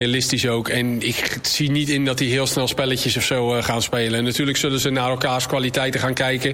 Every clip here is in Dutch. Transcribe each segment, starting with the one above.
Realistisch ook. En ik zie niet in dat die heel snel spelletjes of zo gaan spelen. En natuurlijk zullen ze naar elkaars kwaliteiten gaan kijken.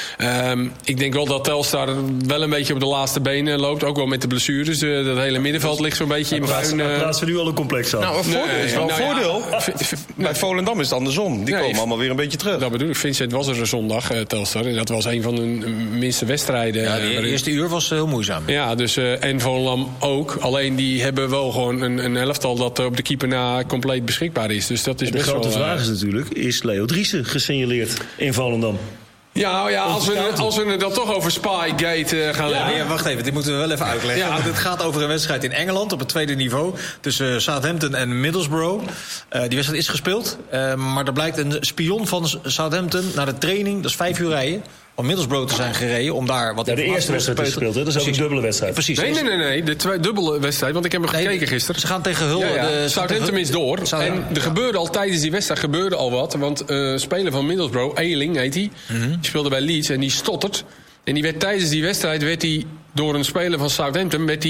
Ik denk wel dat Telstar wel een beetje op de laatste benen loopt. Ook wel met de blessures. Dat hele middenveld ligt zo'n beetje in bruin. Plaatsen we nu al een complex aan. Nou, een voordeel is wel een voordeel. Bij Volendam is het andersom. Die komen allemaal weer een beetje terug. Dat bedoel ik. Vincent was er zondag, Telstar. En dat was een van hun minste wedstrijden. Ja, de eerste uur was heel moeizaam. Ja, dus en Volendam ook. Alleen die hebben wel gewoon een elftal dat op de keeper na compleet beschikbaar is. Dus dat is de grote vraag is natuurlijk, is Leo Driessen gesignaleerd in Volendam? Ja, als we het dan toch over Spygate gaan hebben. Ja, wacht even, dit moeten we wel even uitleggen. Ja. Want het gaat over een wedstrijd in Engeland op het tweede niveau tussen Southampton en Middlesbrough. Die wedstrijd is gespeeld, maar er blijkt een spion van Southampton naar de training, dat is 5 uur rijden, om Middlesbrough te zijn gereden om daar wat de eerste wedstrijd is gespeeld, hè? Dat is ook een dubbele wedstrijd. Precies. Nee, de twee dubbele wedstrijd, want ik heb hem gekeken gisteren. Ze gaan tegen Hull. Southampton is door. En er gebeurde al tijdens die wedstrijd wat. Want speler van Middlesbrough, Ayling heet hij, die speelde bij Leeds en die stottert. En die werd tijdens die wedstrijd door een speler van Southampton werd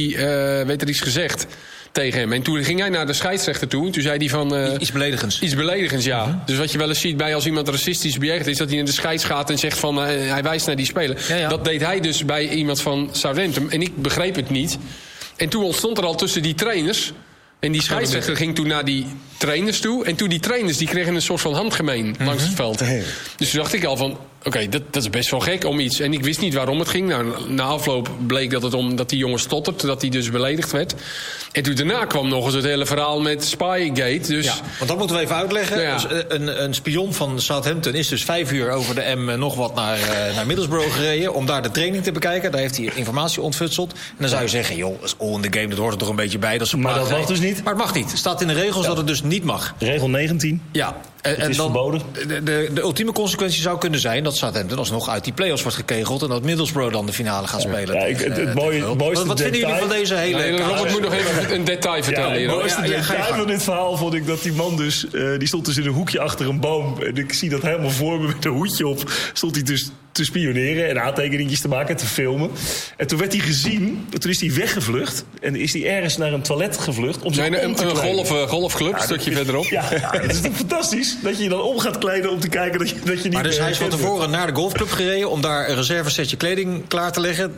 er iets gezegd tegen hem. En toen ging hij naar de scheidsrechter toe. En toen zei hij van... iets beledigends. Iets beledigends, ja. Uh-huh. Dus wat je wel eens ziet bij als iemand racistisch bejegend is, dat hij naar de scheids gaat en zegt van... hij wijst naar die speler. Ja. Dat deed hij dus bij iemand van Southampton. En ik begreep het niet. En toen ontstond er al tussen die trainers... En die scheidsrechter ging toen naar die trainers toe. En toen die trainers die kregen een soort van handgemeen langs het veld. Dus toen dacht ik al van... Oké, dat is best wel gek om iets. En ik wist niet waarom het ging. Nou, na afloop bleek dat het dat die jongen stottert. Dat hij dus beledigd werd. En toen daarna kwam nog eens het hele verhaal met Spygate. Dus... Ja, want dat moeten we even uitleggen. Ja. Dus een spion van Southampton is dus 5 uur over de M nog wat naar Middlesbrough gereden. Om daar de training te bekijken. Daar heeft hij informatie ontfutseld. En dan zou je zeggen, joh, dat is all in the game. Dat hoort er toch een beetje bij. Maar dat mag dus niet? Maar het mag niet. Het staat in de regels dat het dus niet mag. Regel 19. Ja. Het is dan verboden. De ultieme consequentie zou kunnen zijn dat Southampton alsnog uit die play-offs wordt gekegeld en dat Middlesbrough dan de finale gaat spelen. Ja, het mooiste wat vinden jullie van deze hele... Robert moet nog even een detail vertellen. Het mooiste detail van dit verhaal vond ik dat die man dus... die stond dus in een hoekje achter een boom. En ik zie dat helemaal voor me met een hoedje op. Stond hij dus te spioneren en aantekeningetjes te maken en te filmen. En toen werd hij gezien. Toen is hij weggevlucht. En is hij ergens naar een toilet gevlucht. Om zijn een golfclub, een stukje verderop. Ja, dat is toch fantastisch? Dat je je dan om gaat kleden om te kijken dat je niet... Maar dus hij is van tevoren naar de golfclub gereden om daar een reservesetje kleding klaar te leggen.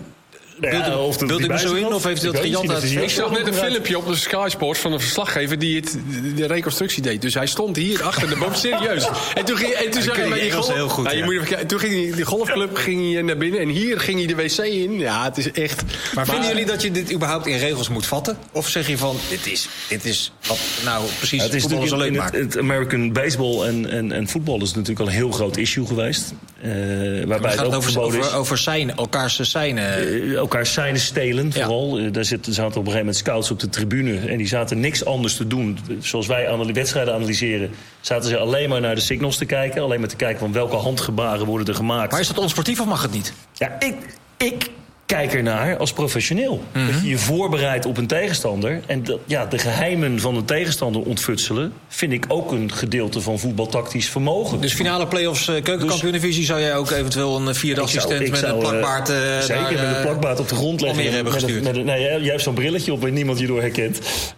Beeld ik me zo in? Of heeft hij dat gejat uit? Ik zag net een filmpje op de Sky Sports van een verslaggever die de reconstructie deed. Dus hij stond hier achter de boom, serieus. En toen zag hij bij die golf. Heel goed, toen ging die golfclub naar binnen en hier ging hij de wc in. Ja, het is echt... Maar vinden jullie dat je dit überhaupt in regels moet vatten? Of zeg je van, dit is wat nou precies voetbal zo leuk maakt? Het American baseball en voetbal is natuurlijk al een heel groot issue geweest. Waarbij het ook verboden is. Over elkaars seinen... elkaar seinen stelen, vooral. Ja. Daar zaten op een gegeven moment scouts op de tribune en die zaten niks anders te doen. Zoals wij wedstrijden analyseren, zaten ze alleen maar naar de signals te kijken. Alleen maar te kijken van welke handgebaren worden er gemaakt. Maar is dat onsportief of mag het niet? Ja, ik kijk ernaar als professioneel. Mm-hmm. Dat je je voorbereidt op een tegenstander. En de geheimen van een tegenstander ontfutselen... vind ik ook een gedeelte van voetbaltactisch vermogen. Dus finale play-offs keukenkampioen-divisie... zou jij ook eventueel een vierde assistent met een plakbaard... zeker, met een plakbaard op de grond leggen. Meer hebben gestuurd. Jij hebt zo'n brilletje op waar niemand je door herkent.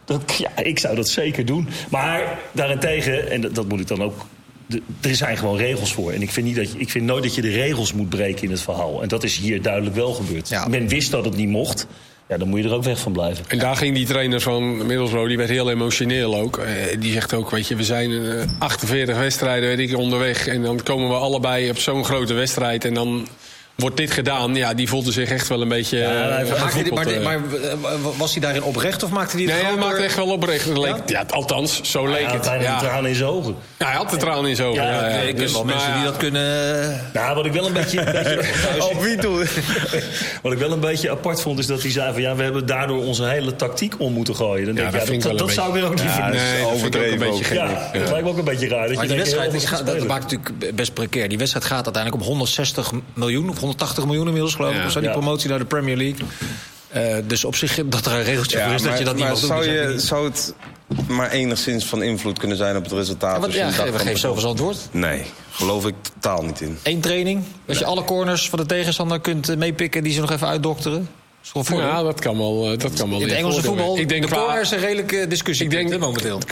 Ik zou dat zeker doen. Maar daarentegen, en dat moet ik dan ook... Er zijn gewoon regels voor. En ik vind nooit dat je de regels moet breken in het verhaal. En dat is hier duidelijk wel gebeurd. Ja. Men wist dat het niet mocht. Ja, dan moet je er ook weg van blijven. En daar ging die trainer van Middlesbrough, die werd heel emotioneel ook. Die zegt ook, weet je, we zijn 48 wedstrijden onderweg. En dan komen we allebei op zo'n grote wedstrijd. En dan wordt dit gedaan. Ja, die voelde zich echt wel een beetje... maar was hij daarin oprecht of maakte hij het hij maakte echt wel oprecht. Althans, zo leek het. Hij had de tranen in zijn ogen. Ja, hij had de tranen in zijn ogen. Ik ken wel mensen die dat kunnen... Nou, wat ik wel een beetje... Op wie toe? Wat ik wel een beetje apart vond, is dat hij zei van... we hebben daardoor onze hele tactiek om moeten gooien. Dan denk ik, dat zou ik weer ook niet vinden. Nee, overdreven ook. Dat lijkt me ook een beetje raar. Maar die wedstrijd, dat maakt natuurlijk best precair. Die wedstrijd gaat uiteindelijk om 160 miljoen... of 180 miljoen inmiddels, geloof ik. Of zo, die promotie naar de Premier League. Dus op zich dat er een regeltje voor is dat je dat niet mag doen. Zou het maar enigszins van invloed kunnen zijn op het resultaat? Geef zelf eens antwoord. Nee, geloof ik totaal niet in. 1 training, dat je alle corners van de tegenstander kunt meepikken... die ze nog even uitdokteren. Ja, dat kan wel. In het Engelse voetbal, ik denk de corner is een redelijke discussie momenteel.